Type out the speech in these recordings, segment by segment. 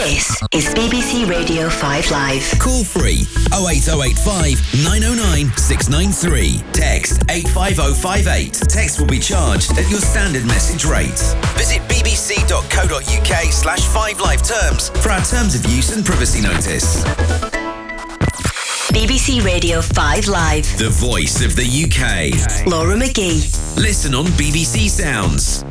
This is BBC Radio 5 Live. Call free 08085 909 693. Text 85058. Text will be charged at your standard message rates. Visit bbc.co.uk/5live terms for our terms of use and privacy notice. BBC Radio 5 Live. The voice of the UK. Laura McGee. Listen on BBC Sounds.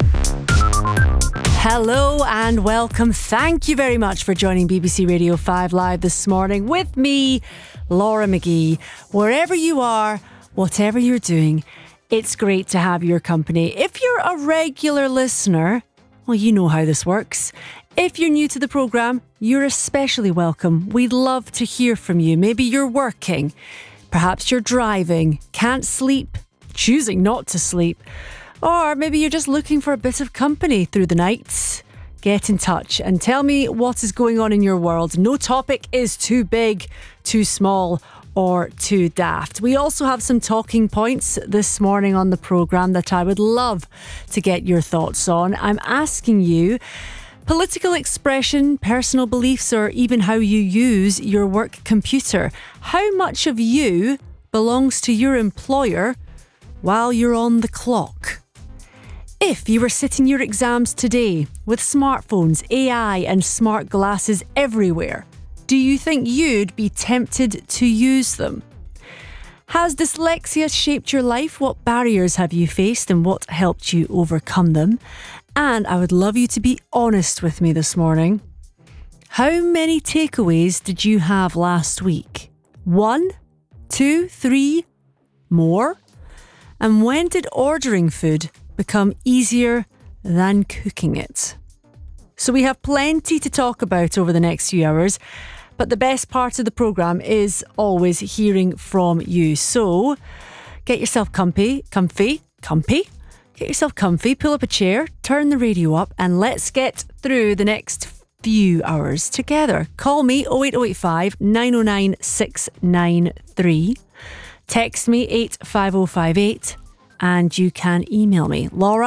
Hello and welcome. Thank you very much for joining BBC Radio 5 Live this morning with me, Laura McGee. Wherever you are, whatever you're doing, it's great to have your company. If you're a regular listener, well, you know how this works. If you're new to the programme, you're especially welcome. We'd love to hear from you. Maybe you're working, perhaps you're driving, can't sleep, choosing not to sleep, or maybe you're just looking for a bit of company through the nights. Get in touch and tell me what is going on in your world. No topic is too big, too small, or too daft. We also have some talking points this morning on the programme that I would love to get your thoughts on. I'm asking you political expression, personal beliefs, or even how you use your work computer. How much of you belongs to your employer while you're on the clock? If you were sitting your exams today with smartphones, AI and smart glasses everywhere, do you think you'd be tempted to use them? Has dyslexia shaped your life? What barriers have you faced and what helped you overcome them? And I would love you to be honest with me this morning. How many takeaways did you have last week? 1, 2, 3, more? And when did ordering food become easier than cooking it? So we have plenty to talk about over the next few hours, but the best part of the programme is always hearing from you. So get yourself comfy. Get yourself comfy, pull up a chair, turn the radio up, and let's get through the next few hours together. Call me 08085 909 693. Text me 85058. And you can email me,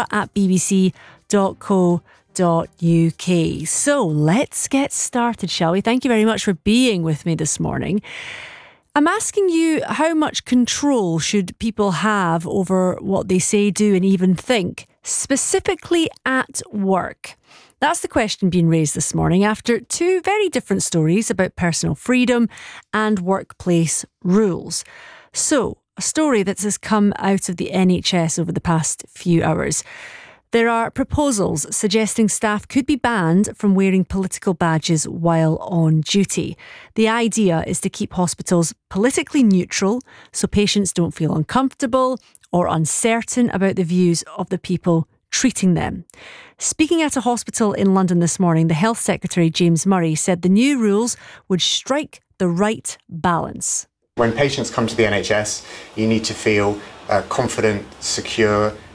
laura@bbc.co.uk. So let's get started, shall we? Thank you very much for being with me this morning. I'm asking you, how much control should people have over what they say, do, and even think, specifically at work? That's the question being raised this morning after two very different stories about personal freedom and workplace rules. So, a story that has come out of the NHS over the past few hours. There are proposals suggesting staff could be banned from wearing political badges while on duty. The idea is to keep hospitals politically neutral so patients don't feel uncomfortable or uncertain about the views of the people treating them. Speaking at a hospital in London this morning, the Health Secretary, James Murray, said the new rules would strike the right balance. When patients come to the NHS, you need to feel confident, secure,